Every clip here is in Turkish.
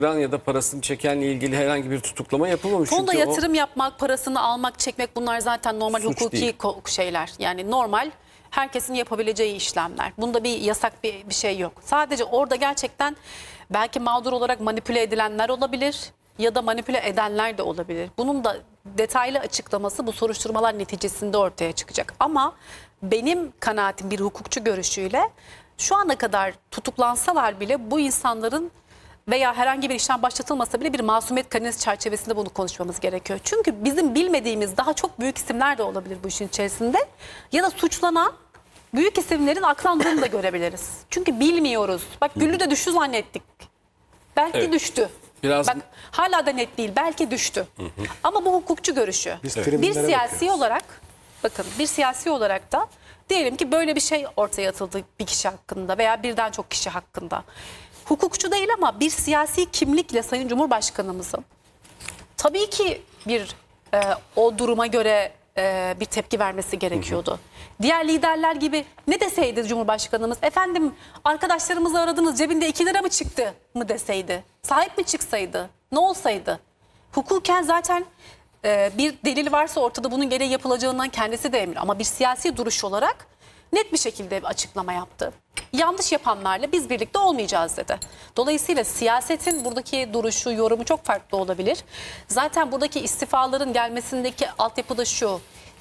Ya da parasını çekenle ilgili herhangi bir tutuklama yapılmamış. Fonda Çünkü yatırım yapmak, parasını almak, çekmek bunlar zaten normal Suç hukuki değil. şeyler. Yani normal herkesin yapabileceği işlemler. Bunda bir yasak bir şey yok. Sadece orada gerçekten belki mağdur olarak manipüle edilenler olabilir ya da manipüle edenler de olabilir. Bunun da detaylı açıklaması bu soruşturmalar neticesinde ortaya çıkacak. Ama benim kanaatim bir hukukçu görüşüyle şu ana kadar tutuklansalar bile bu insanların veya herhangi bir işlem başlatılmasa bile bir masumiyet karinesi çerçevesinde bunu konuşmamız gerekiyor. Çünkü bizim bilmediğimiz daha çok büyük isimler de olabilir bu işin içerisinde. Ya da suçlanan büyük isimlerin aklandığını da görebiliriz. Çünkü bilmiyoruz. Bak Güllü de düştü zannettik. Belki Evet. düştü. Biraz- Bak hala da net değil. Belki düştü. Ama bu hukukçu görüşü. Biz Bir tribünlere siyasi bakıyoruz. olarak bakın bir siyasi olarak da diyelim ki böyle bir şey ortaya atıldı bir kişi hakkında veya birden çok kişi hakkında. Hukukçu değil ama bir siyasi kimlikle Sayın Cumhurbaşkanımızın tabii ki bir o duruma göre bir tepki vermesi gerekiyordu. Diğer liderler gibi ne deseydi Cumhurbaşkanımız? Efendim arkadaşlarımızı aradınız, cebinde 2 lira mı çıktı mı deseydi? Sahip mi çıksaydı? Ne olsaydı? Hukuken zaten bir delil varsa ortada bunun gereği yapılacağından kendisi de emin. Ama bir siyasi duruş olarak net bir şekilde bir açıklama yaptı. Yanlış yapanlarla biz birlikte olmayacağız dedi. Dolayısıyla siyasetin buradaki duruşu, yorumu çok farklı olabilir. Zaten buradaki istifaların gelmesindeki altyapı da şu.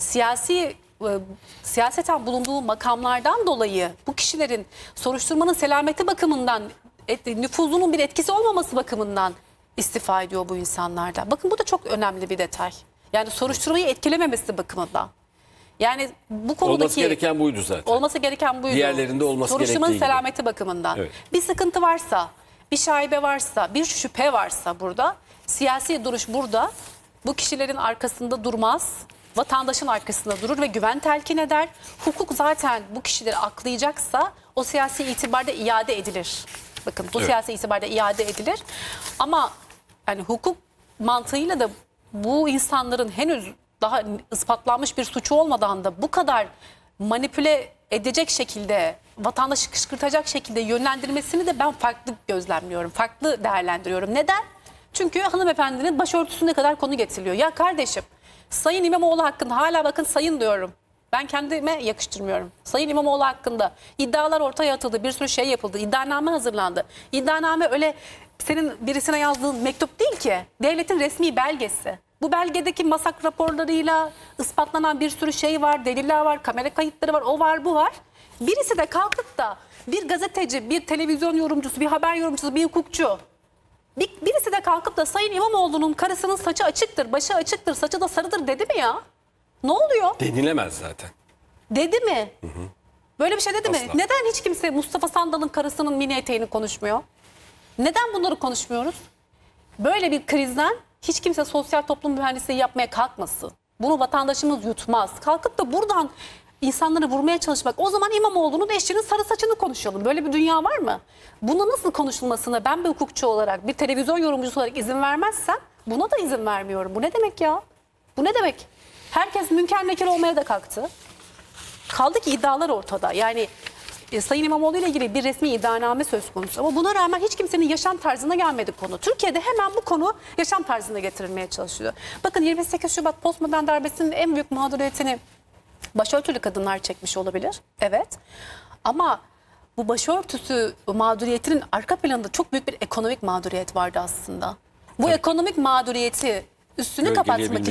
Siyaseten bulunduğu makamlardan dolayı bu kişilerin soruşturmanın selameti bakımından, nüfuzunun bir etkisi olmaması bakımından istifa ediyor bu insanlardan. Bakın bu da çok önemli bir detay. Yani soruşturmayı etkilememesi bakımından. Yani bu konudaki olması gereken buydu zaten. olması gereken buydu. Diğerlerinde olması Soruşturmanın gerektiği gibi. selameti bakımından. Evet. Bir sıkıntı varsa, bir şaibe varsa, bir şüphe varsa burada, siyasi duruş burada bu kişilerin arkasında durmaz. Vatandaşın arkasında durur ve güven telkin eder. Hukuk zaten bu kişileri aklayacaksa o siyasi itibarda iade edilir. Bakın bu Evet. siyasi itibarda iade edilir. Ama yani hukuk mantığıyla da bu insanların henüz daha ispatlanmış bir suçu olmadan da bu kadar manipüle edecek şekilde, vatandaşı kışkırtacak şekilde yönlendirmesini de ben farklı gözlemliyorum, farklı değerlendiriyorum. Neden? Çünkü hanımefendinin başörtüsüne kadar konu getiriliyor. Ya kardeşim, Sayın İmamoğlu hakkında hala bakın sayın diyorum. Ben kendime yakıştırmıyorum. Sayın İmamoğlu hakkında iddialar ortaya atıldı, bir sürü şey yapıldı, iddianame hazırlandı. İddianame öyle senin birisine yazdığın mektup değil ki, devletin resmi belgesi. Bu belgedeki masak raporlarıyla ispatlanan bir sürü şey var, deliller var, kamera kayıtları var, o var, bu var. Birisi de kalkıp da bir gazeteci, bir televizyon yorumcusu, bir haber yorumcusu, bir hukukçu, birisi de kalkıp da Sayın İmamoğlu'nun karısının saçı açıktır, başı açıktır, saçı da sarıdır dedi mi ya? Ne oluyor? Denilemez zaten. Dedi mi? Böyle bir şey dedi mi? Asla. Neden hiç kimse Mustafa Sandal'ın karısının mini eteğini konuşmuyor? Neden bunları konuşmuyoruz? Böyle bir krizden hiç kimse sosyal toplum mühendisliği yapmaya kalkmasın. Bunu vatandaşımız yutmaz. Kalkıp da buradan insanları vurmaya çalışmak. O zaman İmamoğlu'nun eşinin sarı saçını konuşalım. Böyle bir dünya var mı? Buna nasıl konuşulmasına ben bir hukukçu olarak, bir televizyon yorumcusu olarak izin vermezsem buna da izin vermiyorum. Bu ne demek ya? Bu ne demek? Herkes münker nekir olmaya da kalktı. Kaldı ki iddialar ortada. Yani Sayın İmamoğlu ile ilgili bir resmi iddianame söz konusu. Ama buna rağmen hiç kimsenin yaşam tarzına gelmedi konu. Türkiye'de hemen bu konu yaşam tarzına getirilmeye çalışılıyor. Bakın 28 Şubat postmodern darbesinin en büyük mağduriyetini başörtülü kadınlar çekmiş olabilir. Evet. Ama bu başörtüsü mağduriyetinin arka planında çok büyük bir ekonomik mağduriyet vardı aslında. Bu ekonomik mağduriyeti üstünü kapatmak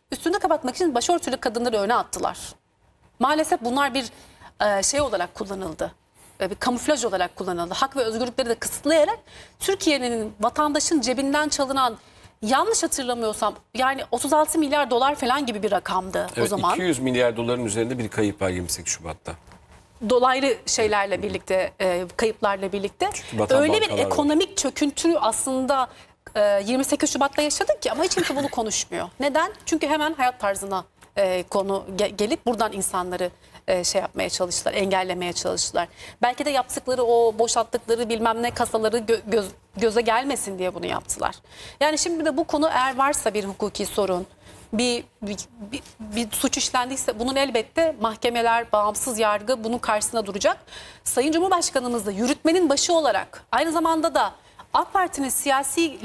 için başörtülü kadınları öne attılar. Maalesef bunlar bir şey olarak kullanıldı. Bir kamuflaj olarak kullanıldı. Hak ve özgürlükleri de kısıtlayarak Türkiye'nin vatandaşın cebinden çalınan, yanlış hatırlamıyorsam yani 36 milyar dolar falan gibi bir rakamdı Evet, o zaman. 200 milyar doların üzerinde bir kayıp var 28 Şubat'ta. Dolaylı şeylerle birlikte, kayıplarla birlikte. Vatan Öyle bir bankalar var. ekonomik çöküntü aslında 28 Şubat'ta yaşadık ki ama hiç kimse bunu konuşmuyor. Neden? Çünkü hemen hayat tarzına konu gelip buradan insanları şey yapmaya çalıştılar, engellemeye çalıştılar. Belki de yaptıkları o boşalttıkları bilmem ne kasaları göze gelmesin diye bunu yaptılar. Yani şimdi de bu konu eğer varsa bir hukuki sorun, bir suç işlendiyse bunun elbette mahkemeler, bağımsız yargı bunun karşısında duracak. Sayın Cumhurbaşkanımız da yürütmenin başı olarak aynı zamanda da AK Parti'nin siyasi